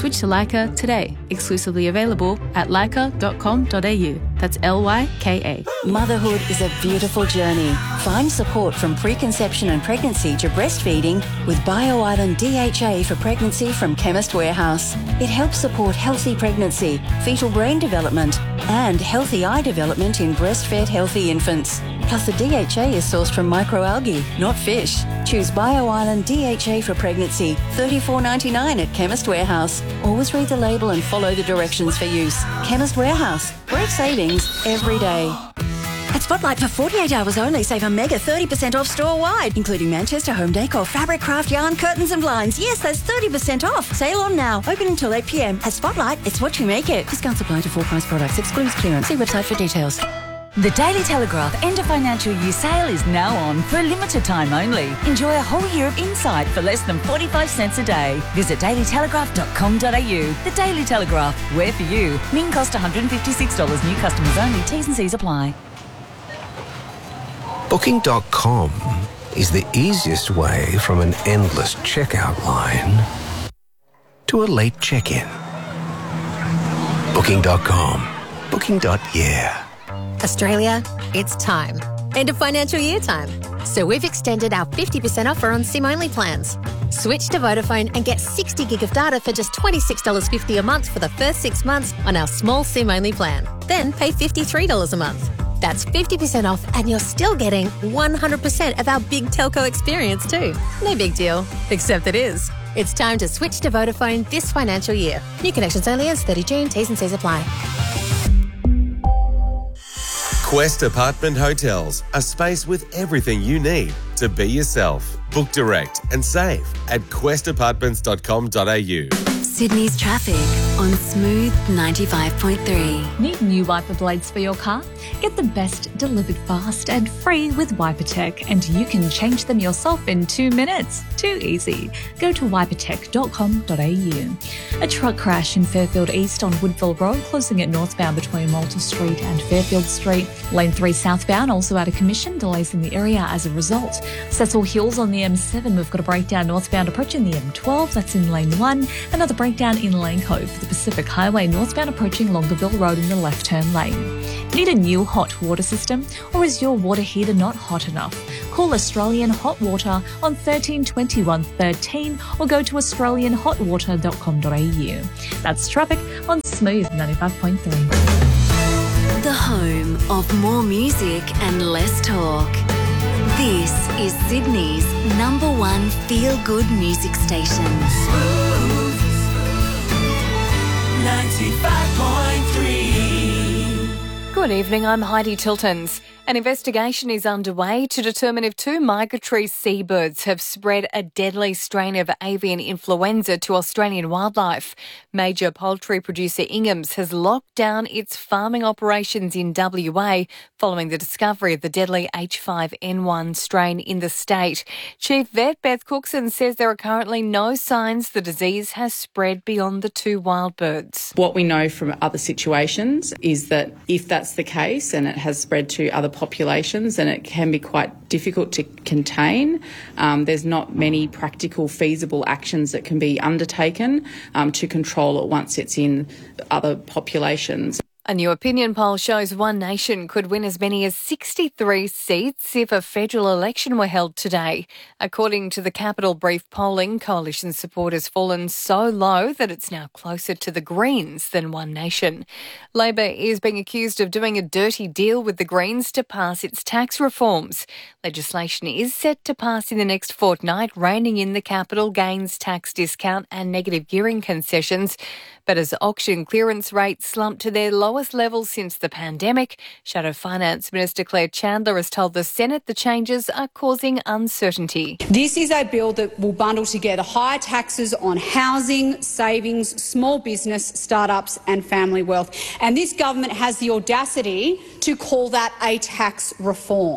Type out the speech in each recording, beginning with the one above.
Switch to Leica today. Exclusively available at leica.com.au. That's Lyka. Motherhood is a beautiful journey. Find support from preconception and pregnancy to breastfeeding with BioIsland DHA for pregnancy from Chemist Warehouse. It helps support healthy pregnancy, fetal brain development, and healthy eye development in breastfed healthy infants. Plus, the DHA is sourced from microalgae, not fish. Choose BioIsland DHA for pregnancy, $34.99 at Chemist Warehouse. Always read the label and follow the directions for use. Chemist Warehouse. Great savings every day. At Spotlight, for 48 hours only, save a mega 30% off store-wide, including Manchester home decor, fabric, craft, yarn, curtains and blinds. Yes, that's 30% off. Sale on now. Open until 8 p.m. At Spotlight, it's what you make it. Discounts apply to full price products. Excludes clearance. See website for details. The Daily Telegraph end of financial year sale is now on for a limited time only. Enjoy a whole year of insight for less than 45 cents a day. Visit dailytelegraph.com.au. The Daily Telegraph, we're for you. Min cost $156. New customers only. T's and C's apply. Booking.com is the easiest way from an endless checkout line to a late check-in. Booking.com. Booking.yeah. Australia, it's time. End of financial year time. So we've extended our 50% offer on SIM-only plans. Switch to Vodafone and get 60 gig of data for just $26.50 a month for the first 6 months on our small SIM-only plan. Then pay $53 a month. That's 50% off and you're still getting 100% of our big telco experience too. No big deal, except it is. It's time to switch to Vodafone this financial year. New connections only as 30 June. T's and C's apply. Quest Apartment Hotels, a space with everything you need to be yourself. Book direct and save at questapartments.com.au. Sydney's traffic on Smooth 95.3. Need new wiper blades for your car? Get the best delivered fast and free with WiperTech, and you can change them yourself in 2 minutes. Too easy. Go to wipertech.com.au. A truck crash in Fairfield East on Woodville Road, closing it northbound between Walter Street and Fairfield Street. Lane 3 southbound also out of commission, delays in the area as a result. Cecil Hills on the M7, we've got a breakdown northbound approaching the M12, that's in lane 1. Another breakdown in Lane Cove for the Pacific Highway northbound approaching Longueville Road in the left turn lane. Need a new hot water system, or is your water heater not hot enough? Call Australian Hot Water on 13 21 13 or go to australianhotwater.com.au. That's traffic on Smooth 95.3. The home of more music and less talk. This is Sydney's #1 feel-good music station. Smooth 95.3. Good evening, I'm Heidi Tiltons. An investigation is underway to determine if 2 migratory seabirds have spread a deadly strain of avian influenza to Australian wildlife. Major poultry producer Ingham's has locked down its farming operations in WA following the discovery of the deadly H5N1 strain in the state. Chief Vet Beth Cookson says there are currently no signs the disease has spread beyond the 2 wild birds. What we know from other situations is that if that's the case and it has spread to other populations, and it can be quite difficult to contain. There's not many practical, feasible actions that can be undertaken to control it once it's in other populations. A new opinion poll shows One Nation could win as many as 63 seats if a federal election were held today. According to the Capital Brief polling, Coalition support has fallen so low that it's now closer to the Greens than One Nation. Labor is being accused of doing a dirty deal with the Greens to pass its tax reforms. Legislation is set to pass in the next fortnight, reining in the capital gains tax discount and negative gearing concessions. But as auction clearance rates slump to their lowest levels since the pandemic, Shadow Finance Minister Claire Chandler has told the Senate the changes are causing uncertainty. This is a bill that will bundle together higher taxes on housing, savings, small business, startups and family wealth. And this government has the audacity to call that a tax reform.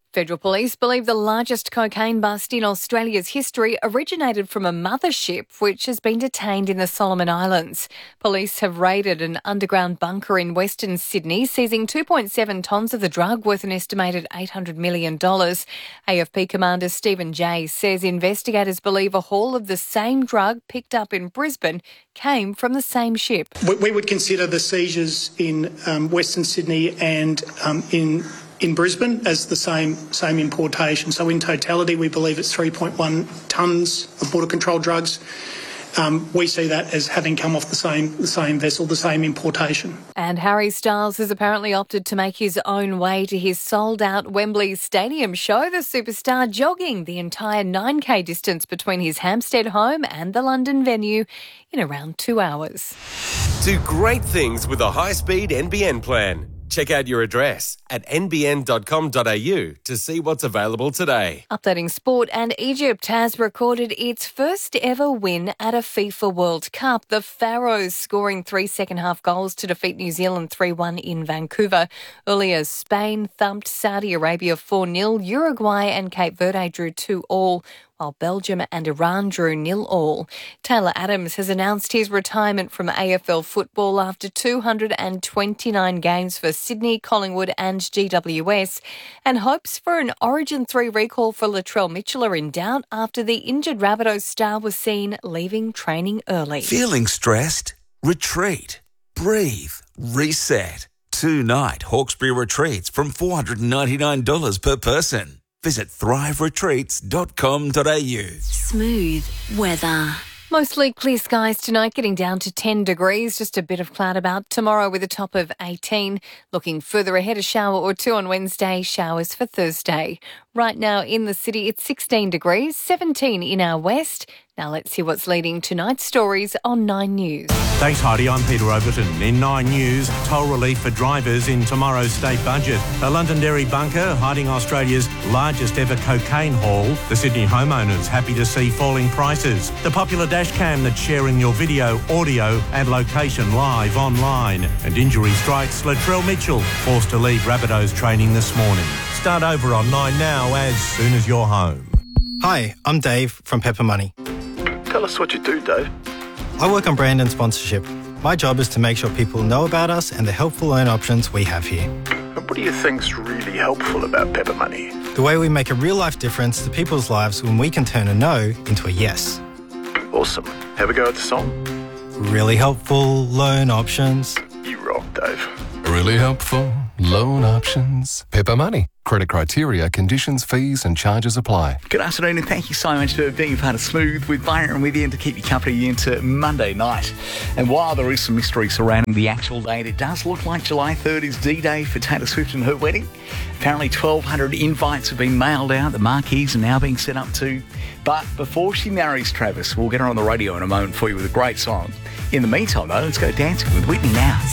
Federal Police believe the largest cocaine bust in Australia's history originated from a mothership which has been detained in the Solomon Islands. Police have raided an underground bunker in Western Sydney, seizing 2.7 tonnes of the drug worth an estimated $800 million. AFP Commander Stephen Jay says investigators believe a haul of the same drug picked up in Brisbane came from the same ship. We would consider the seizures in Western Sydney and in Brisbane as the same importation. So in totality, we believe it's 3.1 tonnes of border control drugs. We see that as having come off the same vessel, the same importation. And Harry Styles has apparently opted to make his own way to his sold-out Wembley Stadium show, the superstar jogging the entire 9K distance between his Hampstead home and the London venue in around 2 hours. Do great things with a high-speed NBN plan. Check out your address at nbn.com.au to see what's available today. Updating sport, and Egypt has recorded its first ever win at a FIFA World Cup. The Pharaohs scoring 3 second-half goals to defeat New Zealand 3-1 in Vancouver. Earlier, Spain thumped Saudi Arabia 4-0. Uruguay and Cape Verde drew 2-2. While Belgium and Iran drew 0-0. Taylor Adams has announced his retirement from AFL football after 229 games for Sydney, Collingwood and GWS, and hopes for an Origin 3 recall for Latrell Mitchell are in doubt after the injured Rabbitohs star was seen leaving training early. Feeling stressed? Retreat. Breathe. Reset. 2-night Hawkesbury retreats from $499 per person. Visit thriveretreats.com.au. Smooth weather. Mostly clear skies tonight, getting down to 10 degrees. Just a bit of cloud about tomorrow with a top of 18. Looking further ahead, a shower or two on Wednesday, showers for Thursday. Right now in the city, it's 16 degrees, 17 in our west. Now let's see what's leading tonight's stories on 9 News. Thanks, Heidi. I'm Peter Overton. In 9 News, toll relief for drivers in tomorrow's state budget. A Londonderry bunker hiding Australia's largest ever cocaine haul. The Sydney homeowners happy to see falling prices. The popular dash cam that's sharing your video, audio and location live online. And injury strikes Latrell Mitchell, forced to leave Rabbitohs training this morning. Start over on 9 Now as soon as you're home. Hi, I'm Dave from Pepper Money. Tell us what you do, Dave. I work on brand and sponsorship. My job is to make sure people know about us and the helpful loan options we have here. And what do you think's really helpful about Pepper Money? The way we make a real-life difference to people's lives when we can turn a no into a yes. Awesome. Have a go at the song. Really helpful loan options. You rock, Dave. Really helpful loan options. Pepper Money. Credit criteria, conditions, fees and charges apply. Good afternoon and thank you so much for being a part of Smooth with Byron with you to keep you company into Monday night. And while there is some mystery surrounding the actual date, it does look like July 3rd is D-Day for Taylor Swift and her wedding. Apparently 1,200 invites have been mailed out. The marquees are now being set up too. But before she marries Travis, we'll get her on the radio in a moment for you with a great song. In the meantime, though, let's go dancing with Whitney now.